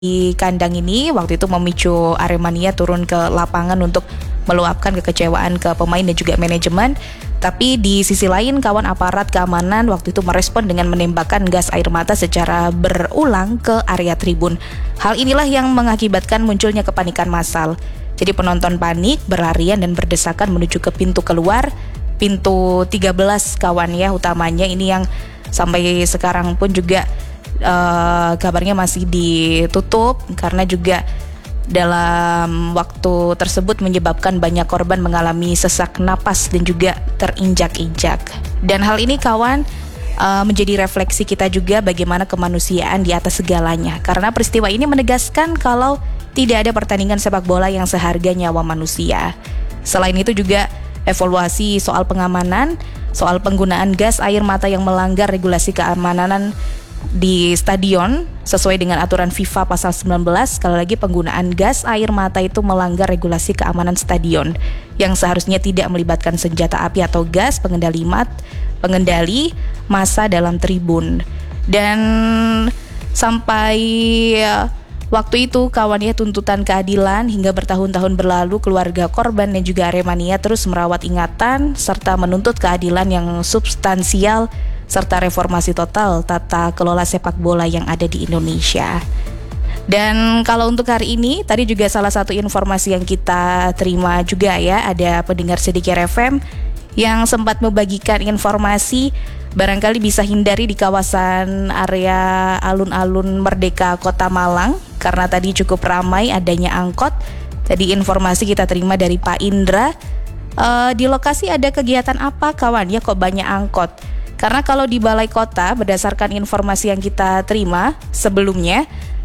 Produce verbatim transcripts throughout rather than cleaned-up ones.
di kandang ini waktu itu memicu Aremania turun ke lapangan untuk meluapkan kekecewaan ke pemain dan juga manajemen. Tapi di sisi lain kawan aparat keamanan waktu itu merespon dengan menembakkan gas air mata secara berulang ke area tribun. Hal inilah yang mengakibatkan munculnya kepanikan massal. Jadi penonton panik, berlarian dan berdesakan menuju ke pintu keluar, pintu tiga belas kawan ya utamanya ini yang sampai sekarang pun juga uh, kabarnya masih ditutup karena juga dalam waktu tersebut menyebabkan banyak korban mengalami sesak napas dan juga terinjak-injak. Dan hal ini kawan uh, menjadi refleksi kita juga bagaimana kemanusiaan di atas segalanya. Karena peristiwa ini menegaskan kalau tidak ada pertandingan sepak bola yang seharga nyawa manusia. Selain itu juga evaluasi soal pengamanan, soal penggunaan gas air mata yang melanggar regulasi keamanan di stadion sesuai dengan aturan FIFA pasal sembilan belas. Sekali lagi penggunaan gas air mata itu melanggar regulasi keamanan stadion yang seharusnya tidak melibatkan senjata api atau gas, pengendali mat, pengendali massa dalam tribun. Dan sampai waktu itu kawan ya tuntutan keadilan hingga bertahun-tahun berlalu keluarga korban dan juga Aremania terus merawat ingatan serta menuntut keadilan yang substansial serta reformasi total tata kelola sepak bola yang ada di Indonesia. Dan kalau untuk hari ini, tadi juga salah satu informasi yang kita terima juga ya, ada pendengar Sedikir F M yang sempat membagikan informasi barangkali bisa hindari di kawasan area alun-alun Merdeka Kota Malang karena tadi cukup ramai adanya angkot. Tadi informasi kita terima dari Pak Indra, uh, di lokasi ada kegiatan apa kawan ya kok banyak angkot? Karena kalau di Balai Kota, berdasarkan informasi yang kita terima sebelumnya,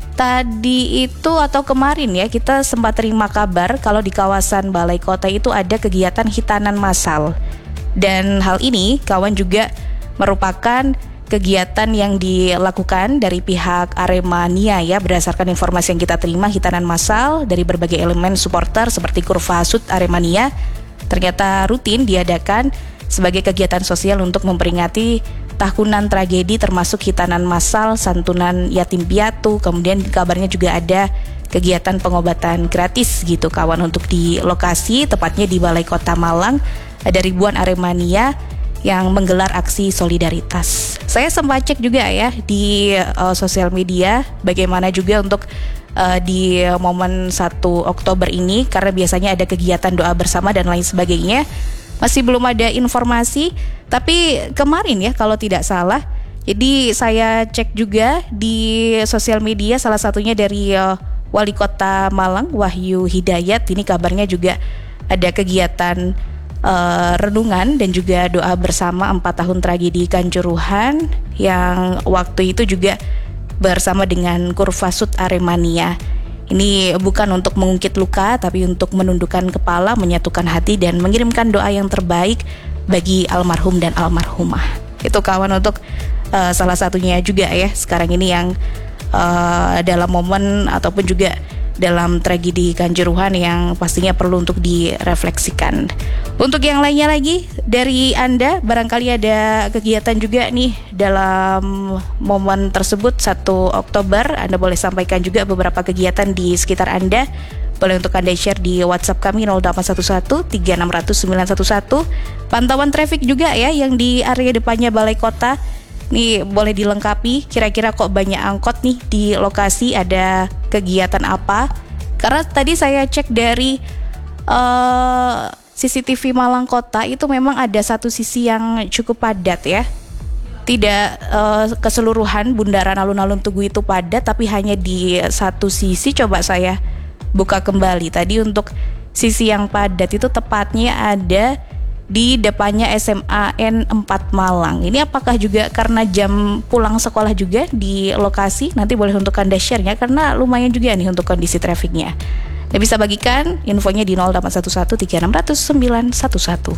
tadi itu atau kemarin ya, kita sempat terima kabar kalau di kawasan Balai Kota itu ada kegiatan hitanan massal. Dan hal ini kawan juga merupakan kegiatan yang dilakukan dari pihak Aremania ya, berdasarkan informasi yang kita terima, hitanan massal dari berbagai elemen supporter seperti Kurvasut Aremania ternyata rutin diadakan sebagai kegiatan sosial untuk memperingati tahunan tragedi termasuk hitanan massal, santunan yatim piatu, kemudian kabarnya juga ada kegiatan pengobatan gratis gitu kawan untuk di lokasi tepatnya di Balai Kota Malang. Ada ribuan Aremania yang menggelar aksi solidaritas. Saya sempat cek juga ya di uh, sosial media bagaimana juga untuk uh, di momen satu Oktober ini karena biasanya ada kegiatan doa bersama dan lain sebagainya. Masih belum ada informasi, tapi kemarin ya kalau tidak salah, jadi saya cek juga di sosial media salah satunya dari uh, Wali Kota Malang, Wahyu Hidayat, ini kabarnya juga ada kegiatan uh, renungan dan juga doa bersama empat tahun tragedi Kanjuruhan yang waktu itu juga bersama dengan Kurvasut Aremania. Ini bukan untuk mengungkit luka, tapi untuk menundukkan kepala, menyatukan hati, dan mengirimkan doa yang terbaik bagi almarhum dan almarhumah. Itu kawan untuk uh, salah satunya juga ya, sekarang ini yang uh, dalam momen ataupun juga dalam tragedi Kanjuruhan yang pastinya perlu untuk direfleksikan. Untuk yang lainnya lagi, dari Anda barangkali ada kegiatan juga nih dalam momen tersebut satu Oktober, Anda boleh sampaikan juga beberapa kegiatan di sekitar Anda. Boleh untuk Anda share di WhatsApp kami nol delapan satu satu tiga enam nol nol sembilan satu satu. Pantauan traffic juga ya yang di area depannya Balai Kota. Nih boleh dilengkapi kira-kira kok banyak angkot nih di lokasi, ada kegiatan apa? Karena tadi saya cek dari uh, C C T V Malang Kota itu memang ada satu sisi yang cukup padat ya. Tidak uh, keseluruhan bundaran alun-alun Tugu itu padat, tapi hanya di satu sisi. Coba saya buka kembali. Tadi untuk sisi yang padat itu tepatnya ada di depannya S M A N empat Malang. Ini apakah juga karena jam pulang sekolah juga di lokasi? Nanti boleh untuk Anda share-nya karena lumayan juga nih untuk kondisi trafiknya. Anda bisa bagikan infonya di nol delapan satu satu tiga enam nol nol sembilan satu satu.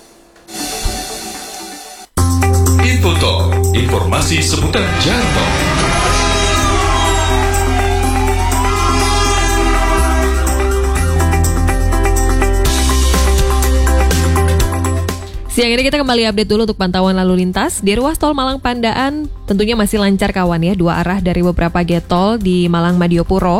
Info Talk, informasi seputar jalan tol. Siang ini kita kembali update dulu untuk pantauan lalu lintas. Di ruas tol Malang Pandaan tentunya masih lancar kawan ya, dua arah dari beberapa gate tol di Malang Madiopuro.